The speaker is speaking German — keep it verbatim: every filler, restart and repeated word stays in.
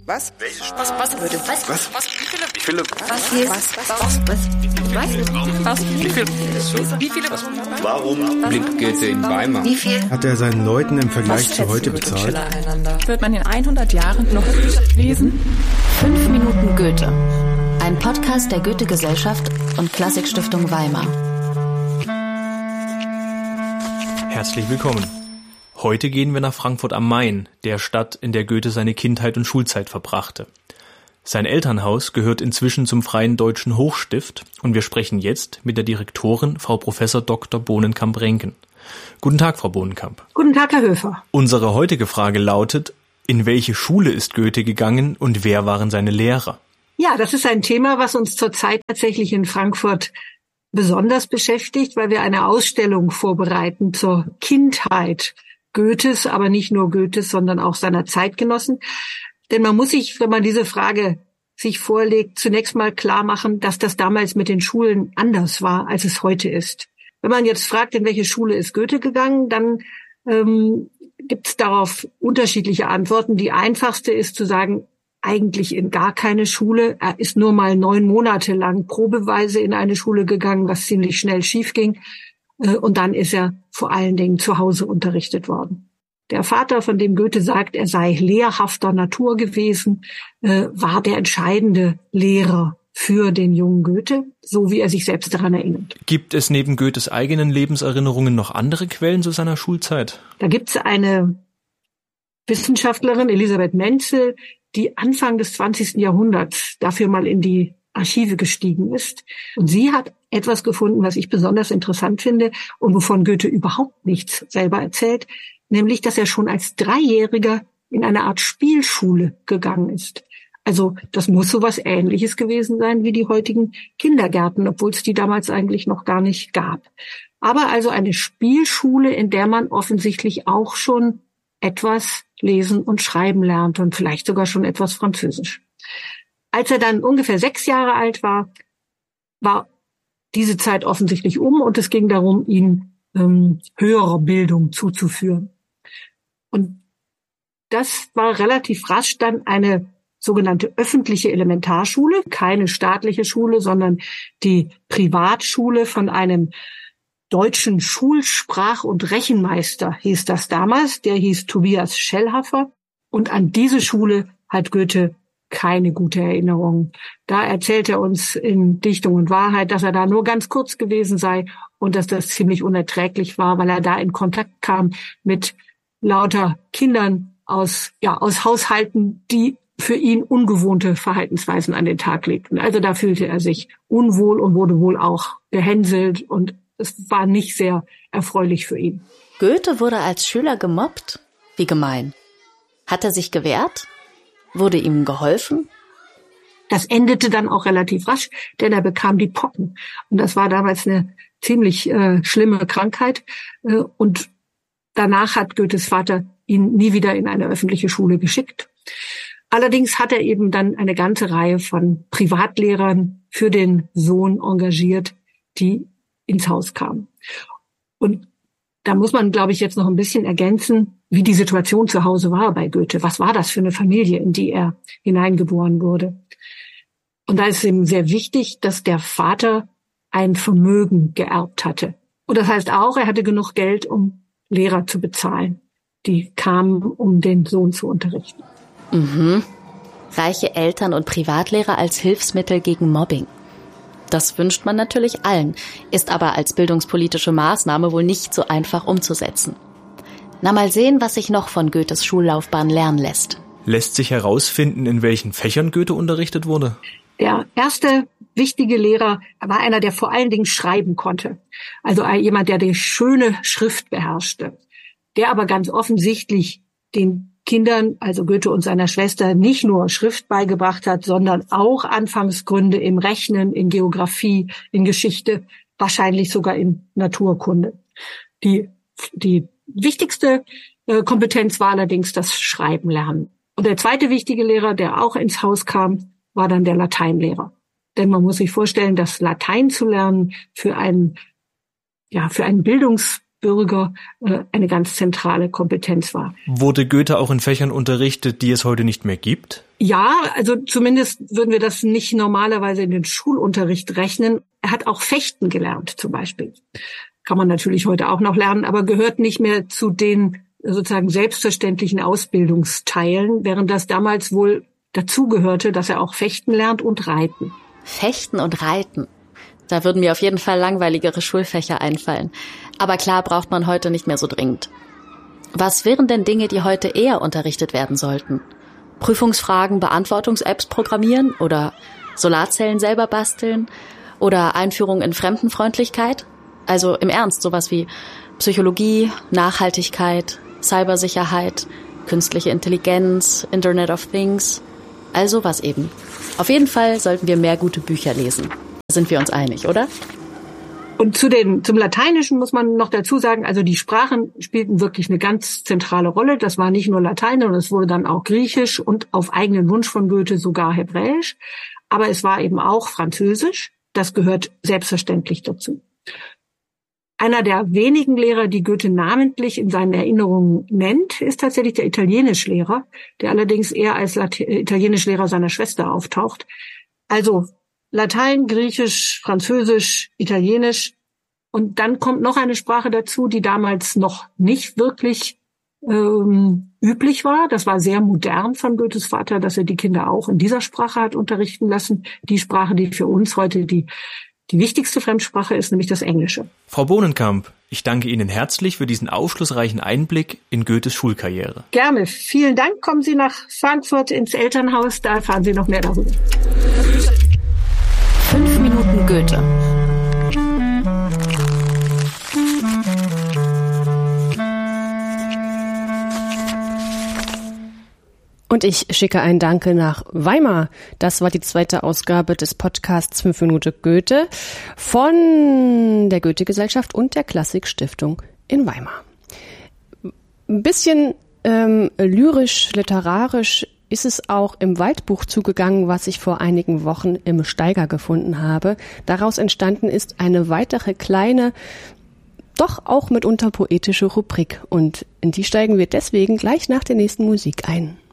Was? Welche Was? Was? Was? Was? Was? Was? Wie viele? Wie viele? Was? Hier? Was? Was? Was? Was? Was? Wie viele? Wie viele? Warum blickt Goethe in Weimar? Wie viel? Hat er seinen Leuten im Vergleich zu heute bezahlt? Wird man in hundert Jahren noch lesen? Fünf Minuten Goethe. Ein Podcast der Goethe-Gesellschaft und Klassikstiftung Weimar. Herzlich willkommen. Heute gehen wir nach Frankfurt am Main, der Stadt, in der Goethe seine Kindheit und Schulzeit verbrachte. Sein Elternhaus gehört inzwischen zum Freien Deutschen Hochstift und wir sprechen jetzt mit der Direktorin, Frau Professor Doktor Bohnenkamp-Renken. Guten Tag, Frau Bohnenkamp. Guten Tag, Herr Höfer. Unsere heutige Frage lautet: In welche Schule ist Goethe gegangen und wer waren seine Lehrer? Ja, das ist ein Thema, was uns zurzeit tatsächlich in Frankfurt besonders beschäftigt, weil wir eine Ausstellung vorbereiten zur Kindheit Goethes, aber nicht nur Goethes, sondern auch seiner Zeitgenossen. Denn man muss sich, wenn man diese Frage sich vorlegt, zunächst mal klar machen, dass das damals mit den Schulen anders war, als es heute ist. Wenn man jetzt fragt, in welche Schule ist Goethe gegangen, dann ähm, gibt es darauf unterschiedliche Antworten. Die einfachste ist zu sagen, eigentlich in gar keine Schule. Er ist nur mal neun Monate lang probeweise in eine Schule gegangen, was ziemlich schnell schief ging. Und dann ist er vor allen Dingen zu Hause unterrichtet worden. Der Vater, von dem Goethe sagt, er sei lehrhafter Natur gewesen, war der entscheidende Lehrer für den jungen Goethe, so wie er sich selbst daran erinnert. Gibt es neben Goethes eigenen Lebenserinnerungen noch andere Quellen zu seiner Schulzeit? Da gibt es eine Wissenschaftlerin, Elisabeth Menzel, die Anfang des zwanzigsten Jahrhunderts dafür mal in die Archive gestiegen ist. Und sie hat etwas gefunden, was ich besonders interessant finde und wovon Goethe überhaupt nichts selber erzählt, nämlich, dass er schon als Dreijähriger in eine Art Spielschule gegangen ist. Also das muss sowas Ähnliches gewesen sein wie die heutigen Kindergärten, obwohl es die damals eigentlich noch gar nicht gab. Aber also eine Spielschule, in der man offensichtlich auch schon etwas lesen und schreiben lernt und vielleicht sogar schon etwas Französisch. Als er dann ungefähr sechs Jahre alt war, war diese Zeit offensichtlich um und es ging darum, ihn ähm, höherer Bildung zuzuführen. Und das war relativ rasch dann eine sogenannte öffentliche Elementarschule, keine staatliche Schule, sondern die Privatschule von einem deutschen Schulsprach- und Rechenmeister hieß das damals. Der hieß Tobias Schellhaffer. Und an diese Schule hat Goethe keine gute Erinnerung. Da erzählt er uns in Dichtung und Wahrheit, dass er da nur ganz kurz gewesen sei und dass das ziemlich unerträglich war, weil er da in Kontakt kam mit lauter Kindern aus, ja, aus Haushalten, die für ihn ungewohnte Verhaltensweisen an den Tag legten. Also da fühlte er sich unwohl und wurde wohl auch gehänselt und es war nicht sehr erfreulich für ihn. Goethe wurde als Schüler gemobbt? Wie gemein. Hat er sich gewehrt? Wurde ihm geholfen? Das endete dann auch relativ rasch, denn er bekam die Pocken. Und das war damals eine ziemlich äh, schlimme Krankheit. Äh, und danach hat Goethes Vater ihn nie wieder in eine öffentliche Schule geschickt. Allerdings hat er eben dann eine ganze Reihe von Privatlehrern für den Sohn engagiert, die ins Haus kamen. Und da muss man, glaube ich, jetzt noch ein bisschen ergänzen, wie die Situation zu Hause war bei Goethe. Was war das für eine Familie, in die er hineingeboren wurde? Und da ist eben sehr wichtig, dass der Vater ein Vermögen geerbt hatte. Und das heißt auch, er hatte genug Geld, um Lehrer zu bezahlen. Die kamen, um den Sohn zu unterrichten. Mhm. Reiche Eltern und Privatlehrer als Hilfsmittel gegen Mobbing. Das wünscht man natürlich allen, ist aber als bildungspolitische Maßnahme wohl nicht so einfach umzusetzen. Na, mal sehen, was sich noch von Goethes Schullaufbahn lernen lässt. Lässt sich herausfinden, in welchen Fächern Goethe unterrichtet wurde? Der erste wichtige Lehrer war einer, der vor allen Dingen schreiben konnte. Also jemand, der die schöne Schrift beherrschte. Der aber ganz offensichtlich den Kindern, also Goethe und seiner Schwester, nicht nur Schrift beigebracht hat, sondern auch Anfangsgründe im Rechnen, in Geografie, in Geschichte, wahrscheinlich sogar in Naturkunde. Die, die wichtigste äh, Kompetenz war allerdings das Schreiben lernen. Und der zweite wichtige Lehrer, der auch ins Haus kam, war dann der Lateinlehrer. Denn man muss sich vorstellen, dass Latein zu lernen für einen, ja, für einen Bildungs Bürger äh, eine ganz zentrale Kompetenz war. Wurde Goethe auch in Fächern unterrichtet, die es heute nicht mehr gibt? Ja, also zumindest würden wir das nicht normalerweise in den Schulunterricht rechnen. Er hat auch Fechten gelernt zum Beispiel. Kann man natürlich heute auch noch lernen, aber gehört nicht mehr zu den sozusagen selbstverständlichen Ausbildungsteilen, während das damals wohl dazugehörte, dass er auch Fechten lernt und Reiten. Fechten und Reiten. Da würden mir auf jeden Fall langweiligere Schulfächer einfallen. Aber klar braucht man heute nicht mehr so dringend. Was wären denn Dinge, die heute eher unterrichtet werden sollten? Prüfungsfragen, Beantwortungs-Apps programmieren oder Solarzellen selber basteln oder Einführung in Fremdenfreundlichkeit? Also im Ernst, sowas wie Psychologie, Nachhaltigkeit, Cybersicherheit, künstliche Intelligenz, Internet of Things, all sowas eben. Auf jeden Fall sollten wir mehr gute Bücher lesen. Sind wir uns einig, oder? Und zu den, zum Lateinischen muss man noch dazu sagen, also die Sprachen spielten wirklich eine ganz zentrale Rolle. Das war nicht nur Latein, sondern es wurde dann auch Griechisch und auf eigenen Wunsch von Goethe sogar Hebräisch. Aber es war eben auch Französisch. Das gehört selbstverständlich dazu. Einer der wenigen Lehrer, die Goethe namentlich in seinen Erinnerungen nennt, ist tatsächlich der Italienischlehrer, der allerdings eher als Lat- Italienischlehrer seiner Schwester auftaucht. Also Latein, Griechisch, Französisch, Italienisch. Und dann kommt noch eine Sprache dazu, die damals noch nicht wirklich ähm, üblich war. Das war sehr modern von Goethes Vater, dass er die Kinder auch in dieser Sprache hat unterrichten lassen. Die Sprache, die für uns heute die, die wichtigste Fremdsprache ist, nämlich das Englische. Frau Bohnenkamp, ich danke Ihnen herzlich für diesen aufschlussreichen Einblick in Goethes Schulkarriere. Gerne. Vielen Dank. Kommen Sie nach Frankfurt ins Elternhaus, da erfahren Sie noch mehr darüber. Fünf Minuten Goethe. Und ich schicke ein Danke nach Weimar. Das war die zweite Ausgabe des Podcasts fünf Minuten Goethe von der Goethe-Gesellschaft und der Klassik-Stiftung in Weimar. Ein bisschen ähm, lyrisch, literarisch ist es auch im Waldbuch zugegangen, was ich vor einigen Wochen im Steiger gefunden habe. Daraus entstanden ist eine weitere kleine, doch auch mitunter poetische Rubrik. Und in die steigen wir deswegen gleich nach der nächsten Musik ein.